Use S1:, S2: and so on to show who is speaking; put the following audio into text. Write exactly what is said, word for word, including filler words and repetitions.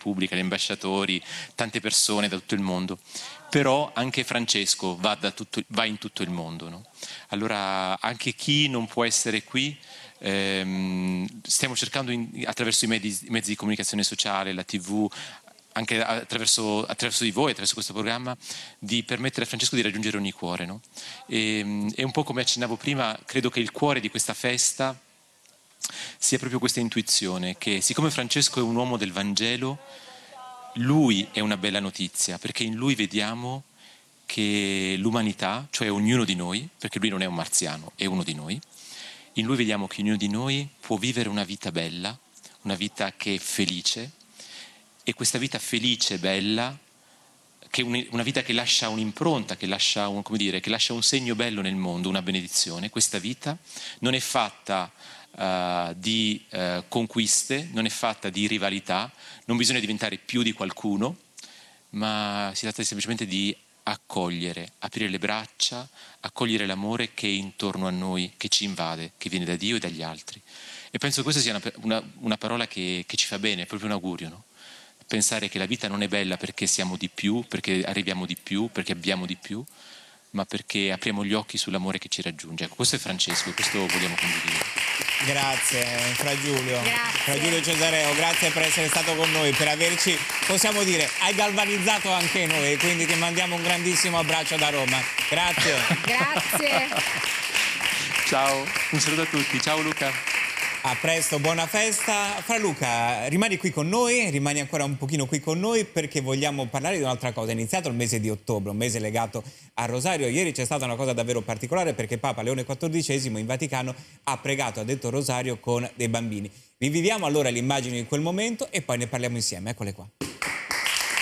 S1: Repubblica, gli ambasciatori, tante persone da tutto il mondo. Però anche Francesco va, da tutto, va in tutto il mondo, no? Allora anche chi non può essere qui, ehm, stiamo cercando in, attraverso i mezzi, i mezzi di comunicazione sociale, la tivù, anche attraverso, attraverso di voi, attraverso questo programma, di permettere a Francesco di raggiungere ogni cuore, no? E, e un po' come accennavo prima, credo che il cuore di questa festa sia proprio questa intuizione che siccome Francesco è un uomo del Vangelo, lui è una bella notizia, perché in lui vediamo che l'umanità, cioè ognuno di noi, perché lui non è un marziano, è uno di noi, in lui vediamo che ognuno di noi può vivere una vita bella, una vita che è felice, e questa vita felice e bella, che è una vita che lascia un'impronta, che lascia un, come dire, che lascia un segno bello nel mondo, una benedizione, questa vita non è fatta Uh, di uh, conquiste, non è fatta di rivalità, non bisogna diventare più di qualcuno, ma si tratta semplicemente di accogliere, aprire le braccia, accogliere l'amore che è intorno a noi, che ci invade, che viene da Dio e dagli altri. E penso che questa sia una, una, una parola che, che ci fa bene, è proprio un augurio, no? Pensare che la vita non è bella perché siamo di più, perché arriviamo di più, perché abbiamo di più, ma perché apriamo gli occhi sull'amore che ci raggiunge. Ecco, questo è Francesco e questo vogliamo condividere.
S2: Grazie Fra Giulio,
S3: grazie.
S2: Fra Giulio Cesareo, grazie per essere stato con noi, per averci, possiamo dire, hai galvanizzato anche noi, quindi ti mandiamo un grandissimo abbraccio da Roma. Grazie.
S3: Grazie.
S1: Ciao, un saluto a tutti, ciao Luca.
S2: A presto, buona festa. Fra Luca, rimani qui con noi, rimani ancora un pochino qui con noi perché vogliamo parlare di un'altra cosa. È iniziato il mese di ottobre, un mese legato al Rosario. Ieri c'è stata una cosa davvero particolare perché Papa Leone quattordicesimo in Vaticano ha pregato, ha detto Rosario con dei bambini. Riviviamo allora le immagini di quel momento e poi ne parliamo insieme. Eccole qua.